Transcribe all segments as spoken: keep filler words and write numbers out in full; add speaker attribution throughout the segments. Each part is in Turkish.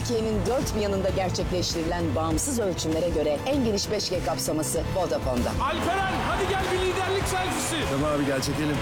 Speaker 1: Türkiye'nin dört bir yanında gerçekleştirilen bağımsız ölçümlere göre en geniş beş G kapsaması Vodafone'da.
Speaker 2: Alperen hadi gel bir liderlik selfisi.
Speaker 3: Tamam abi gel çekelim.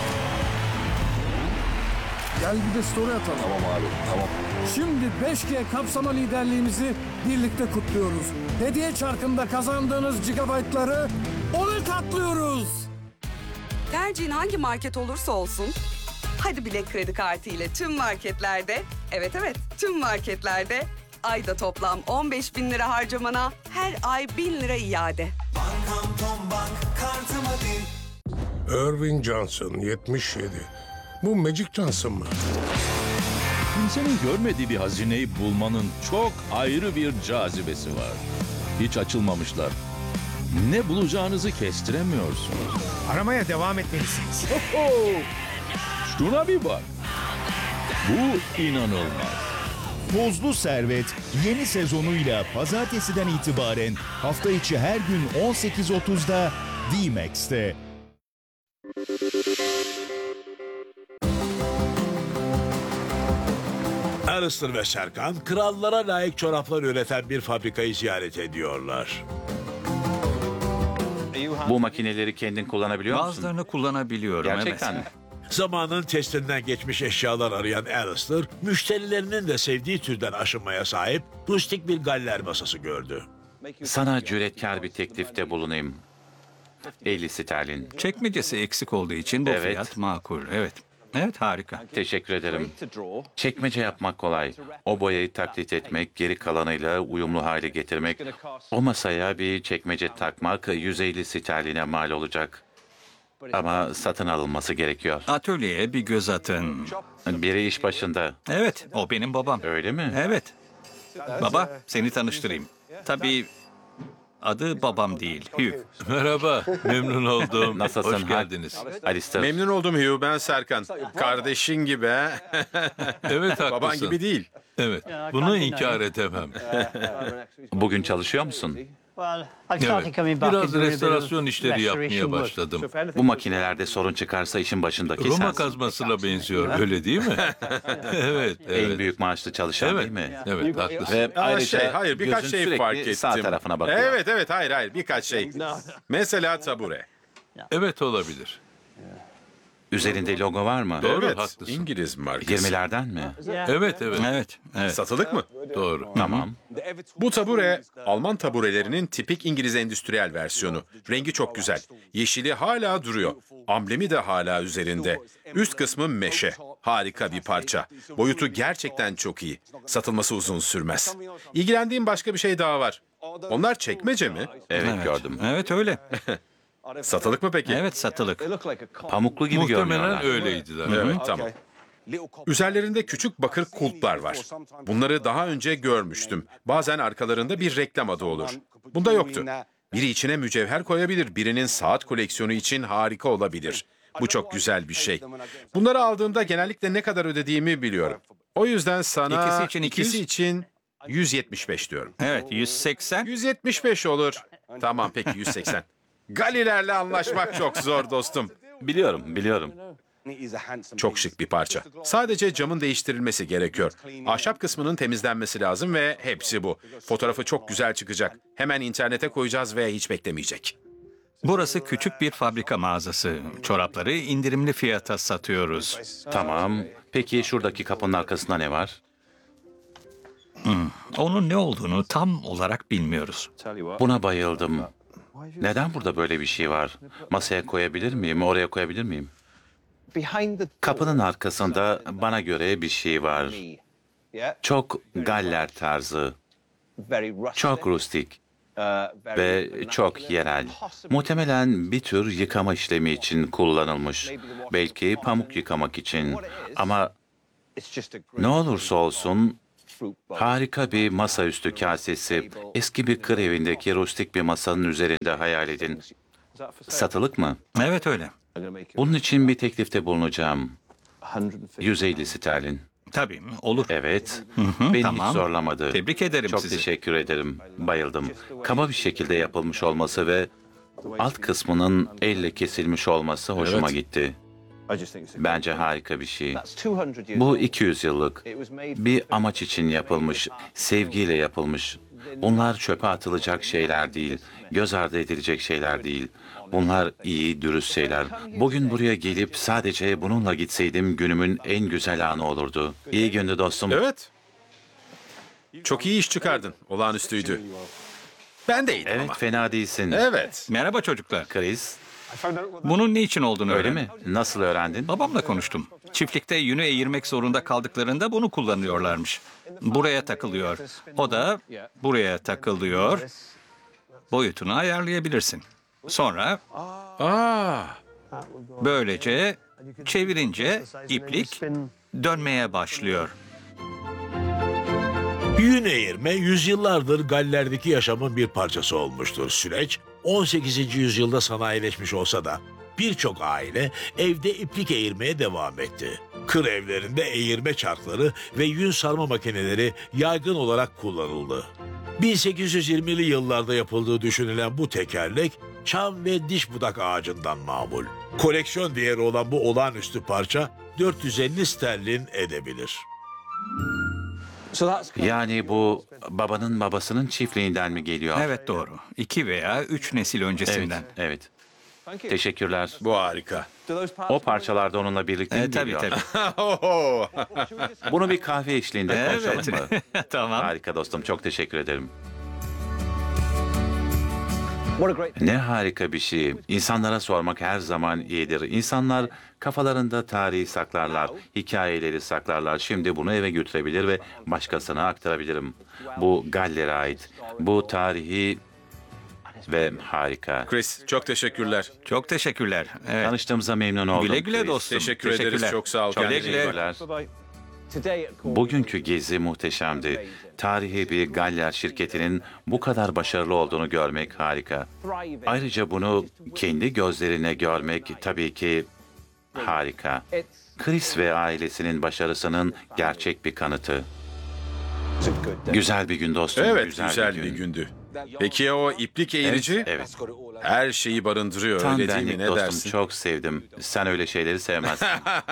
Speaker 3: Gel bir de story atalım.
Speaker 4: Tamam abi, tamam.
Speaker 3: Şimdi beş G kapsama liderliğimizi birlikte kutluyoruz. Hediye çarkında kazandığınız gigabaytları ona katlıyoruz.
Speaker 5: Tercihin hangi market olursa olsun, hadi Bilek kredi kartı ile tüm marketlerde, evet evet tüm marketlerde ayda toplam on beş bin lira harcamana her ay bin lira iade.
Speaker 6: Bankam Tom Bank kartım hadi.
Speaker 7: Irving Johnson, yetmiş yedi. Bu Magic Johnson mı?
Speaker 4: Kimsenin görmediği bir hazineyi bulmanın çok ayrı bir cazibesi var. Hiç açılmamışlar. Ne bulacağınızı kestiremiyorsunuz.
Speaker 8: Aramaya devam etmelisiniz.
Speaker 4: Şuna bir bak. Bu inanılmaz.
Speaker 9: Tozlu Servet yeni sezonuyla pazartesiden itibaren hafta içi her gün on sekiz otuzda D-Max'te.
Speaker 10: Alistair ve Serkan, krallara layık çoraplar üreten bir fabrikayı ziyaret ediyorlar.
Speaker 11: Bu makineleri kendin kullanabiliyor musun?
Speaker 12: Bazılarını kullanabiliyorum.
Speaker 11: Gerçekten
Speaker 12: evet.
Speaker 11: mi?
Speaker 10: Zamanın testinden geçmiş eşyalar arayan Alistair, müşterilerinin de sevdiği türden aşınmaya sahip rustik bir galler masası gördü.
Speaker 11: Sana cüretkar bir teklifte bulunayım. elli sterlin.
Speaker 12: Çekmecesi eksik olduğu için bu
Speaker 11: Evet.
Speaker 12: fiyat makul. Evet. Evet harika.
Speaker 11: Teşekkür ederim. Çekmece yapmak kolay. O boyayı taklit etmek, geri kalanıyla uyumlu hale getirmek. O masaya bir çekmece takmak yüz elli sterline mal olacak. Ama satın alınması gerekiyor.
Speaker 12: Atölyeye bir göz atın.
Speaker 11: Biri iş başında.
Speaker 12: Evet, o benim babam.
Speaker 11: Öyle mi?
Speaker 12: Evet. Baba, seni tanıştırayım. Tabii adı babam değil, Hugh.
Speaker 2: Merhaba, memnun oldum.
Speaker 11: Nasılsın?
Speaker 2: Hoş geldiniz.
Speaker 11: Alistair.
Speaker 13: Memnun oldum Hugh, ben Serkan. Kardeşin gibi ha?
Speaker 2: Evet haklısın.
Speaker 13: Baban gibi değil.
Speaker 2: Evet, bunu inkar edemem.
Speaker 11: Bugün çalışıyor musun?
Speaker 2: Evet, biraz restorasyon işleri yapmaya başladım.
Speaker 11: Bu makinelerde sorun çıkarsa işin başındaki
Speaker 2: Roma
Speaker 11: sensin.
Speaker 2: kazmasına benziyor, öyle değil mi? evet, evet.
Speaker 11: En büyük maaşlı çalışan
Speaker 2: Evet,
Speaker 11: değil mi?
Speaker 2: evet, haklısın.
Speaker 11: Ve
Speaker 13: Aa,
Speaker 11: ayrıca
Speaker 13: şey, hayır birkaç
Speaker 11: gözün
Speaker 13: şey
Speaker 11: sürekli
Speaker 13: fark ettim.
Speaker 11: sağ tarafına bakıyor.
Speaker 13: Evet evet hayır hayır birkaç şey. Mesela tabure.
Speaker 2: Evet olabilir.
Speaker 11: Üzerinde logo var mı?
Speaker 2: Doğru,
Speaker 13: Evet,
Speaker 2: haklısın.
Speaker 13: İngiliz markası.
Speaker 11: Yirmilerden mi?
Speaker 2: Evet, evet.
Speaker 12: Evet, evet.
Speaker 13: Satılık mı?
Speaker 2: Doğru.
Speaker 11: Tamam.
Speaker 13: Bu tabure Alman taburelerinin tipik İngiliz endüstriyel versiyonu. Rengi çok güzel. Yeşili hala duruyor. Amblemi de hala üzerinde. Üst kısmı meşe. Harika bir parça. Boyutu gerçekten çok iyi. Satılması uzun sürmez. İlgilendiğim başka bir şey daha var. Onlar çekmece mi?
Speaker 11: Evet,
Speaker 12: Evet.
Speaker 11: gördüm.
Speaker 12: Evet öyle.
Speaker 13: Satılık mı peki?
Speaker 12: Evet satılık.
Speaker 11: Pamuklu gibi
Speaker 2: Muhtemelen
Speaker 11: görünüyorlar.
Speaker 2: öyleydiler.
Speaker 13: Evet, tamam. Üzerlerinde küçük bakır kulplar var. Bunları daha önce görmüştüm. Bazen arkalarında bir reklam adı olur. Bunda yoktu. Biri içine mücevher koyabilir, birinin saat koleksiyonu için harika olabilir. Bu çok güzel bir şey. Bunları aldığımda genellikle ne kadar ödediğimi biliyorum. O yüzden sana
Speaker 12: İkisi için iki yüz.
Speaker 13: ikisi için yüz yetmiş beş diyorum.
Speaker 12: Evet, yüz seksen.
Speaker 13: yüz yetmiş beş olur. Tamam peki yüz seksen. Galilerle anlaşmak çok zor dostum.
Speaker 11: Biliyorum, biliyorum.
Speaker 13: Çok şık bir parça. Sadece camın değiştirilmesi gerekiyor. Ahşap kısmının temizlenmesi lazım ve hepsi bu. Fotoğrafı çok güzel çıkacak. Hemen internete koyacağız ve hiç beklemeyecek.
Speaker 12: Burası küçük bir fabrika mağazası. Çorapları indirimli fiyata satıyoruz.
Speaker 11: Tamam. Peki şuradaki kapının arkasında ne var?
Speaker 12: Onun ne olduğunu tam olarak bilmiyoruz.
Speaker 11: Buna bayıldım. Neden burada böyle bir şey var? Masaya koyabilir miyim? Oraya koyabilir miyim? Kapının arkasında bana göre bir şey var. Çok galler tarzı, çok rustik ve çok yerel. Muhtemelen bir tür yıkama işlemi için kullanılmış. Belki pamuk yıkamak için. Ama ne olursa olsun harika bir masaüstü kasesi, eski bir kır evindeki rustik bir masanın üzerinde hayal edin. Satılık mı?
Speaker 12: Evet öyle.
Speaker 11: Bunun için bir teklifte bulunacağım. yüz elli sterlin.
Speaker 12: Tabii olur.
Speaker 11: Evet.
Speaker 12: hı,
Speaker 11: Beni
Speaker 12: tamam.
Speaker 11: hiç zorlamadı.
Speaker 12: Tebrik ederim
Speaker 11: Çok
Speaker 12: sizi.
Speaker 11: teşekkür ederim. Bayıldım. Kaba bir şekilde yapılmış olması ve alt kısmının elle kesilmiş olması hoşuma
Speaker 2: Evet.
Speaker 11: gitti. Bence harika bir şey. Bu iki yüz yıllık. Bir amaç için yapılmış, sevgiyle yapılmış. Bunlar çöpe atılacak şeyler değil, göz ardı edilecek şeyler değil. Bunlar iyi, dürüst şeyler. Bugün buraya gelip sadece bununla gitseydim günümün en güzel anı olurdu. İyi gündü dostum.
Speaker 13: Evet. Çok iyi iş çıkardın. Olağanüstüydü. Ben de iyiydim
Speaker 11: Evet,
Speaker 13: ama.
Speaker 11: fena değilsin.
Speaker 13: Evet.
Speaker 12: Merhaba çocuklar.
Speaker 11: Chris,
Speaker 12: Bunun ne için olduğunu
Speaker 11: öyle
Speaker 12: öğren.
Speaker 11: mi? Nasıl öğrendin?
Speaker 12: Babamla konuştum. Çiftlikte yünü eğirmek zorunda kaldıklarında bunu kullanıyorlarmış. Buraya takılıyor. O da buraya takılıyor. Boyutunu ayarlayabilirsin. Sonra
Speaker 13: Aa,
Speaker 12: böylece çevirince iplik dönmeye başlıyor.
Speaker 10: Yün eğirme yüzyıllardır Galler'deki yaşamın bir parçası olmuştur. Süreç on sekizinci yüzyılda sanayileşmiş olsa da birçok aile evde iplik eğirmeye devam etti. Kır evlerinde eğirme çarkları ve yün sarma makineleri yaygın olarak kullanıldı. bin sekiz yüz yirmili yıllarda yapıldığı düşünülen bu tekerlek çam ve diş budak ağacından mamul. Koleksiyon değeri olan bu olağanüstü parça dört yüz elli sterlin edebilir.
Speaker 11: Yani bu babanın babasının çiftliğinden mi geliyor?
Speaker 12: Evet doğru. İki veya üç nesil öncesinden.
Speaker 11: Evet, evet. Teşekkürler.
Speaker 13: bu harika.
Speaker 11: O parçalar da onunla birlikte mi
Speaker 12: E, tabii
Speaker 11: geliyor?
Speaker 12: tabii.
Speaker 13: Oho.
Speaker 11: Bunu bir kahve eşliğinde konuşalım
Speaker 12: Evet.
Speaker 11: mı?
Speaker 12: Tamam.
Speaker 11: Harika dostum, çok teşekkür ederim. Ne harika bir şey. İnsanlara sormak her zaman iyidir. İnsanlar kafalarında tarihi saklarlar, hikayeleri saklarlar. Şimdi bunu eve götürebilir ve başkasına aktarabilirim. Bu Galler'e ait. Bu tarihi ve harika.
Speaker 13: Chris, çok teşekkürler.
Speaker 12: Çok teşekkürler. Evet.
Speaker 11: Tanıştığımıza memnun oldum.
Speaker 12: Güle güle
Speaker 11: Chris.
Speaker 12: dostum.
Speaker 13: Teşekkür ederiz, çok sağ ol.
Speaker 12: Güle
Speaker 13: Kendine iyi
Speaker 12: güle.
Speaker 13: bak.
Speaker 11: Teşekkürler. Bugünkü gezi muhteşemdi. Tarihi bir Galler şirketinin bu kadar başarılı olduğunu görmek harika. Ayrıca bunu kendi gözlerine görmek tabii ki harika. Chris ve ailesinin başarısının gerçek bir kanıtı. Güzel bir gün dostum.
Speaker 13: Evet,
Speaker 11: güzel,
Speaker 13: güzel,
Speaker 11: bir
Speaker 13: bir,
Speaker 11: gün.
Speaker 13: gündü. Peki ya o iplik eğirici?
Speaker 11: Evet.
Speaker 13: Her şeyi barındırıyor,
Speaker 11: Tam
Speaker 13: öyle değil mi?
Speaker 11: benlik
Speaker 13: Ne
Speaker 11: dostum,
Speaker 13: dersin?
Speaker 11: çok sevdim. Sen öyle şeyleri sevmezsin.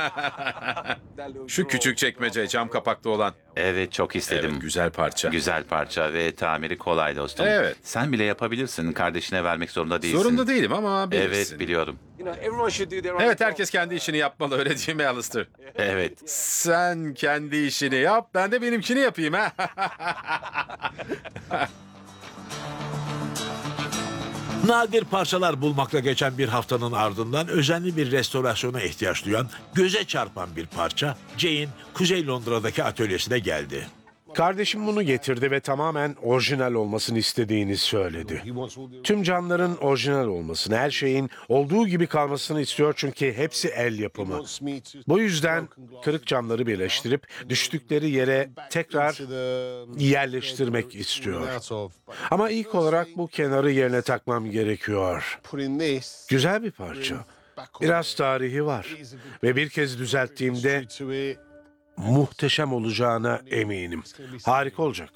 Speaker 13: Şu küçük çekmece, cam kapaklı olan.
Speaker 11: Evet, çok istedim.
Speaker 13: Evet, güzel parça.
Speaker 11: Güzel parça ve tamiri kolay dostum.
Speaker 13: Evet.
Speaker 11: Sen bile yapabilirsin. Kardeşine vermek zorunda değilsin.
Speaker 13: Zorunda değilim ama bilirsin.
Speaker 11: Evet, biliyorum.
Speaker 13: Evet, herkes kendi işini yapmalı, öyle değil mi Alistair?
Speaker 11: Evet.
Speaker 13: Sen kendi işini yap, ben de benimkini yapayım ha.
Speaker 10: Nadir parçalar bulmakla geçen bir haftanın ardından özenli bir restorasyona ihtiyaç duyan, göze çarpan bir parça Jay'in Kuzey Londra'daki atölyesine geldi.
Speaker 7: Kardeşim bunu getirdi ve tamamen orijinal olmasını istediğini söyledi. Tüm camların orijinal olmasını, her şeyin olduğu gibi kalmasını istiyor çünkü hepsi el yapımı. Bu yüzden kırık camları birleştirip düştükleri yere tekrar yerleştirmek istiyor. Ama ilk olarak bu kenarı yerine takmam gerekiyor. Güzel bir parça. Biraz tarihi var ve bir kez düzelttiğimde muhteşem olacağına eminim. Harika olacak.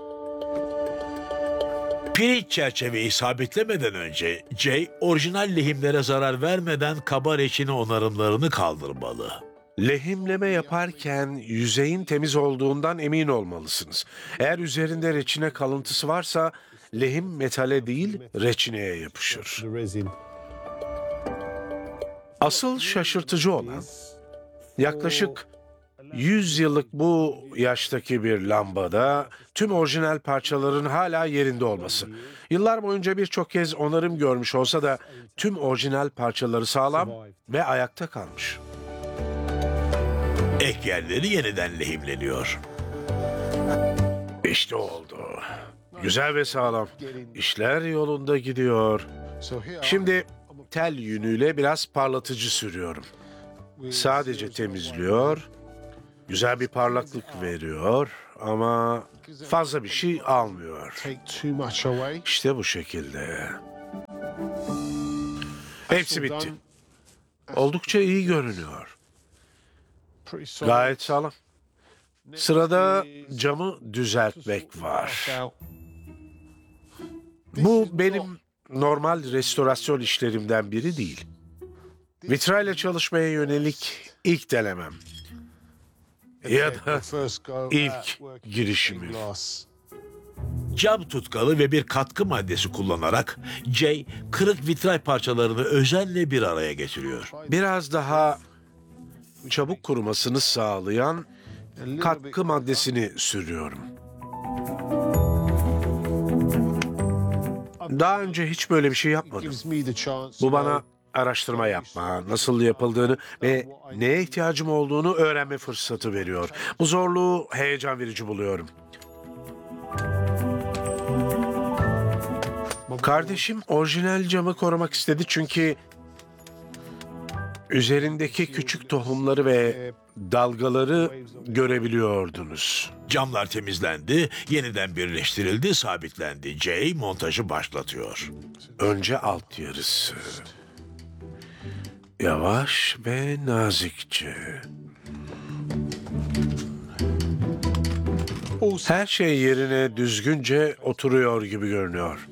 Speaker 10: Pirinç çerçeveyi sabitlemeden önce Jay, orijinal lehimlere zarar vermeden kaba reçine onarımlarını kaldırmalı.
Speaker 7: Lehimleme yaparken yüzeyin temiz olduğundan emin olmalısınız. Eğer üzerinde reçine kalıntısı varsa lehim metale değil reçineye yapışır. Asıl şaşırtıcı olan yaklaşık yüz yıllık bu yaştaki bir lambada tüm orijinal parçaların hala yerinde olması. Yıllar boyunca birçok kez onarım görmüş olsa da tüm orijinal parçaları sağlam ve ayakta kalmış.
Speaker 10: Ek yerleri yeniden lehimleniyor.
Speaker 7: İşte oldu. Güzel ve sağlam. İşler yolunda gidiyor. Şimdi tel yünüyle biraz parlatıcı sürüyorum. Sadece temizliyor, güzel bir parlaklık veriyor ama fazla bir şey almıyor. İşte bu şekilde. Hepsi bitti. Oldukça iyi görünüyor. Gayet sağlam. Sırada camı düzeltmek var. Bu benim normal restorasyon işlerimden biri değil. Vitrayla çalışmaya yönelik ilk denemem. Ya da ilk girişimim.
Speaker 10: Cam tutkalı ve bir katkı maddesi kullanarak Jay kırık vitray parçalarını özenle bir araya getiriyor.
Speaker 7: Biraz daha çabuk kurumasını sağlayan katkı maddesini sürüyorum. Daha önce hiç böyle bir şey yapmadım. Bu bana araştırma yapma, nasıl yapıldığını ve neye ihtiyacım olduğunu öğrenme fırsatı veriyor. Bu zorluğu heyecan verici buluyorum. Kardeşim orijinal camı korumak istedi çünkü üzerindeki küçük tohumları ve dalgaları görebiliyordunuz.
Speaker 10: Camlar temizlendi, yeniden birleştirildi, sabitlendi. Jay montajı başlatıyor.
Speaker 7: Önce alt yarısı. Yavaş ve nazikçe. Her şey yerine düzgünce oturuyor gibi görünüyor.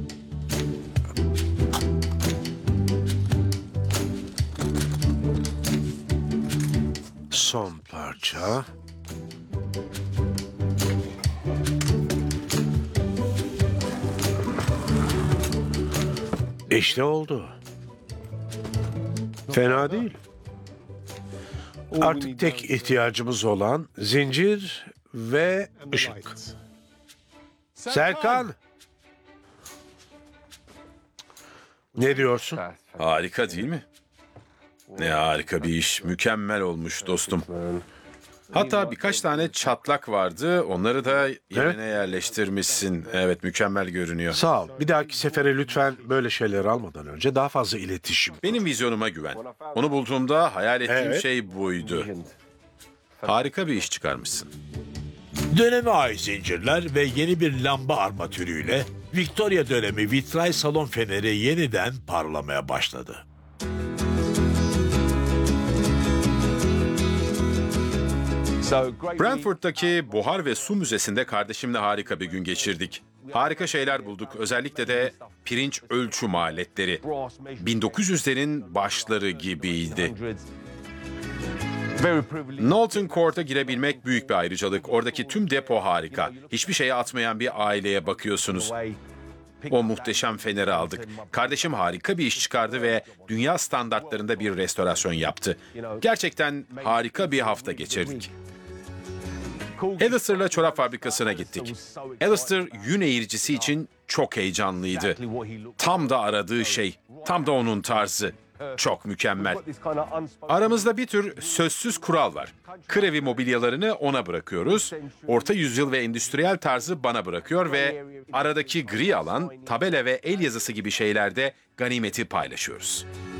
Speaker 7: Son parça. İşte oldu. Fena değil. Artık tek ihtiyacımız olan zincir ve ışık. Serkan! Ne diyorsun?
Speaker 13: Harika değil mi? Ne harika bir iş. Mükemmel olmuş dostum. Hatta birkaç tane çatlak vardı. Onları da yerine yerleştirmişsin. Evet, mükemmel görünüyor.
Speaker 7: Sağ ol. Bir dahaki sefere lütfen böyle şeyleri almadan önce daha fazla iletişim.
Speaker 13: Benim vizyonuma güven. Onu bulduğumda hayal ettiğim
Speaker 7: Evet.
Speaker 13: şey buydu. Harika bir iş çıkarmışsın.
Speaker 10: Döneme ait zincirler ve yeni bir lamba armatürüyle Victoria dönemi vitray salon feneri yeniden parlamaya başladı.
Speaker 13: Brentford'daki Buhar ve Su Müzesi'nde kardeşimle harika bir gün geçirdik. Harika şeyler bulduk. Özellikle de pirinç ölçüm aletleri. bin dokuz yüzlerin başları gibiydi. Knowlton Court'a girebilmek büyük bir ayrıcalık. Oradaki tüm depo harika. Hiçbir şeye atmayan bir aileye bakıyorsunuz. O muhteşem feneri aldık. Kardeşim harika bir iş çıkardı ve dünya standartlarında bir restorasyon yaptı. Gerçekten harika bir hafta geçirdik. Alistair'la çorap fabrikasına gittik. Alistair yün eğiricisi için çok heyecanlıydı. Tam da aradığı şey, tam da onun tarzı. Çok mükemmel. Aramızda bir tür sözsüz kural var. Krevi mobilyalarını ona bırakıyoruz. Orta yüzyıl ve endüstriyel tarzı bana bırakıyor ve aradaki gri alan, tabela ve el yazısı gibi şeylerde ganimeti paylaşıyoruz.